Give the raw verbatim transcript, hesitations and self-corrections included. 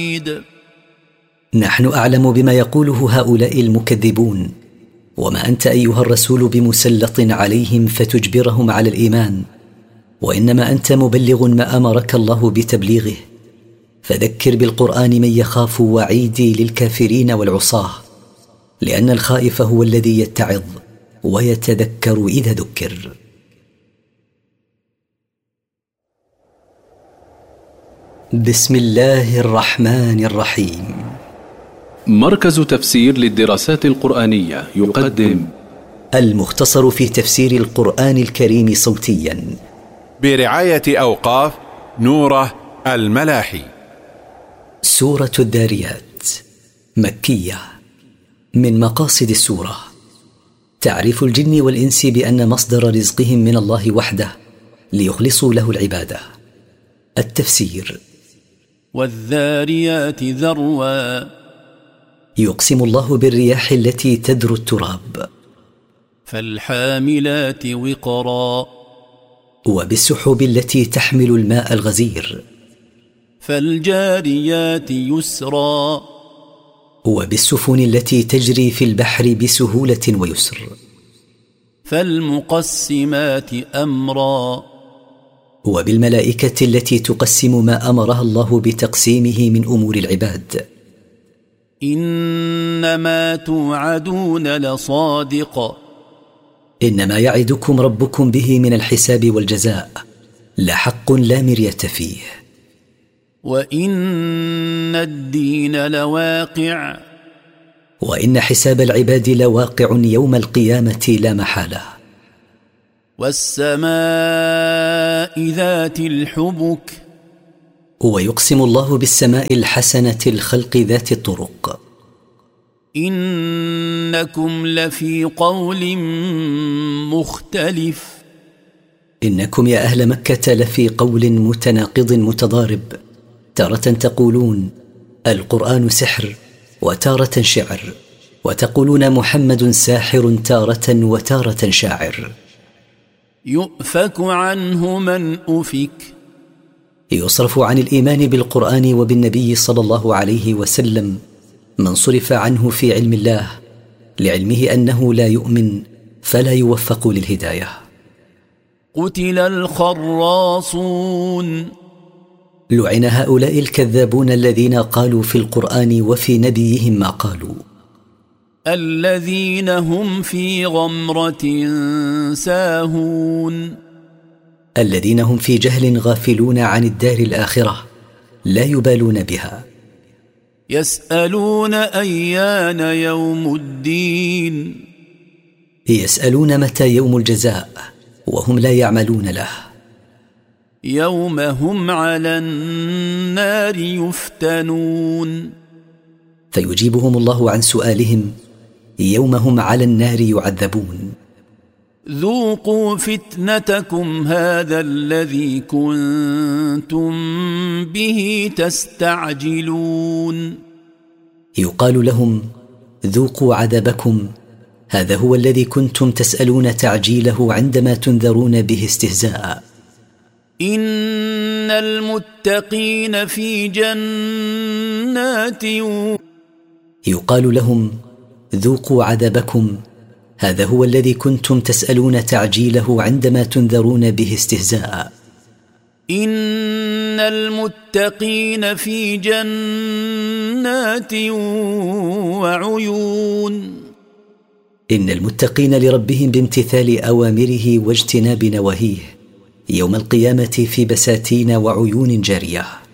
نحن أعلم بما يقوله هؤلاء المكذبون، وما أنت أيها الرسول بمسلط عليهم فتجبرهم على الإيمان، وإنما أنت مبلغ ما أمرك الله بتبليغه، فذكر بالقرآن من يخاف وعيدي للكافرين والعصاة، لأن الخائف هو الذي يتعظ ويتذكر إذا ذكر. بسم الله الرحمن الرحيم. مركز تفسير للدراسات القرآنية يقدم المختصر في تفسير القرآن الكريم صوتيا برعاية أوقاف نوره الملاحي. سورة الذاريات مكية. من مقاصد السورة تعريف الجن والإنس بأن مصدر رزقهم من الله وحده ليخلصوا له العبادة. التفسير: والذاريات ذروا، يقسم الله بالرياح التي تذر التراب، فالحاملات وقرا، وبالسحب التي تحمل الماء الغزير، فالجاريات يسرا، وبالسفن التي تجري في البحر بسهولة ويسر، فالمقسمات أمرا، وبالملائكة التي تقسم ما أمرها الله بتقسيمه من أمور العباد. إنما توعدون لصادق، إنما يعدكم ربكم به من الحساب والجزاء لحق لا مرية فيه. وإن الدين لواقع، وإن حساب العباد لواقع يوم القيامة لا محالة. والسماء ذات الحبك، ويقسم الله بالسماء الحسنة الخلق ذات الطرق. إنكم لفي قول مختلف، إنكم يا أهل مكة لفي قول متناقض متضارب، تارة تقولون القرآن سحر وتارة شعر، وتقولون محمد ساحر تارة وتارة شاعر. يؤفك عنه من أفك، يصرف عن الإيمان بالقرآن وبالنبي صلى الله عليه وسلم من صرف عنه في علم الله، لعلمه أنه لا يؤمن فلا يوفق للهداية. قتل الخراصون، لعن هؤلاء الكذابون الذين قالوا في القرآن وفي نبيهم ما قالوا. الذين هم في غمرة ساهون، الذين هم في جهل غافلون عن الدار الآخرة لا يبالون بها. يسألون أيان يوم الدين، يسألون متى يوم الجزاء وهم لا يعملون له. يوم هم على النار يفتنون، فيجيبهم الله عن سؤالهم يوم هم على النار يعذبون. ذوقوا فتنتكم هذا الذي كنتم به تستعجلون، يقال لهم ذوقوا عذابكم هذا هو الذي كنتم تسألون تعجيله عندما تنذرون به استهزاء. إن المتقين في جنات، يقال لهم ذوقوا عذابكم هذا هو الذي كنتم تسألون تعجيله عندما تنذرون به استهزاء. إن المتقين في جنات وعيون، إن المتقين لربهم بامتثال أوامره واجتناب نواهيه يوم القيامة في بساتين وعيون جارية.